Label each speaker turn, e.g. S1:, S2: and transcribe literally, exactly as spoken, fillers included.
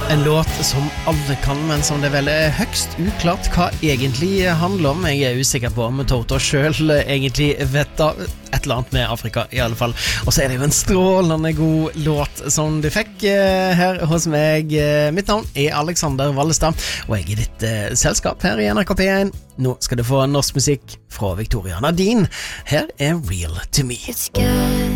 S1: En låt som alle kan, men som det vel er høgst uklart hva egentlig handler om. Jeg er usikker på om Toto selv egentlig vet da et eller annet med Afrika i alle fall. Og så er det jo en strålende god låt som du fikk eh, her hos meg. Mitt navn er Alexander Vallestad, og jeg er ditt eh, selskap her i N R K P én. Nå skal du få norsk musikk fra Victoria Nadine. Her er Real to Me.
S2: It's good.